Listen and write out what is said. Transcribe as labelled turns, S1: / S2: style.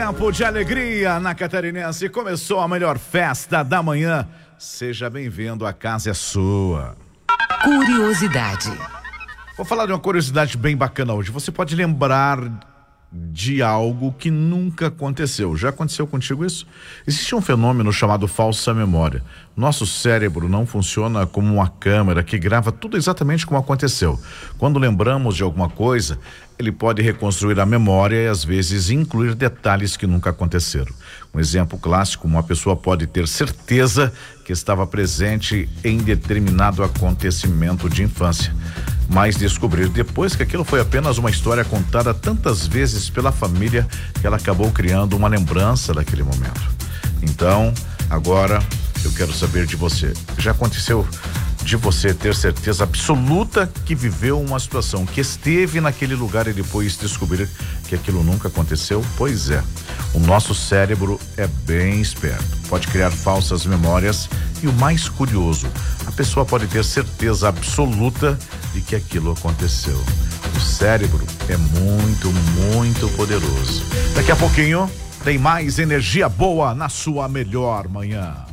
S1: tempo de alegria na Catarinense. Começou a melhor festa da manhã. Seja bem-vindo, a casa é sua.
S2: Curiosidade.
S1: Vou falar de uma curiosidade bem bacana hoje. Você pode lembrar de algo que nunca aconteceu. Já aconteceu contigo isso? Existe um fenômeno chamado falsa memória. Nosso cérebro não funciona como uma câmera que grava tudo exatamente como aconteceu. Quando lembramos de alguma coisa, ele pode reconstruir a memória e às vezes incluir detalhes que nunca aconteceram. Um exemplo clássico: uma pessoa pode ter certeza que estava presente em determinado acontecimento de infância, mas descobrir depois que aquilo foi apenas uma história contada tantas vezes pela família que ela acabou criando uma lembrança daquele momento. Então, agora eu quero saber de você. Já aconteceu de você ter certeza absoluta que viveu uma situação, que esteve naquele lugar e depois descobrir que aquilo nunca aconteceu? Pois é, o nosso cérebro é bem esperto, pode criar falsas memórias e o mais curioso, a pessoa pode ter certeza absoluta de que aquilo aconteceu. O cérebro é muito, muito poderoso. Daqui a pouquinho tem mais energia boa na sua melhor manhã.